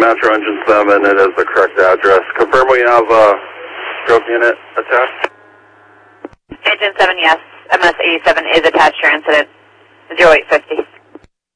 Metro Engine 7, it is the correct address. Confirm we have a stroke unit attached? Engine 7, yes. MS-87 is attached to your incident. 0850.